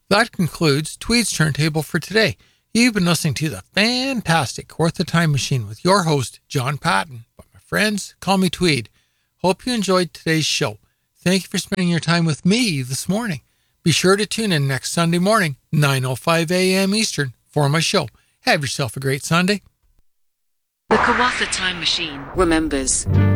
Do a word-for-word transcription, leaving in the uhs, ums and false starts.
That concludes Tweed's Turntable for today. You've been listening to the fantastic Worth the Time Machine with your host, John Patton. But my friends, call me Tweed. Hope you enjoyed today's show. Thank you for spending your time with me this morning. Be sure to tune in next Sunday morning, nine oh five a.m. Eastern, for my show. Have yourself a great Sunday. The Kawafa Time Machine remembers.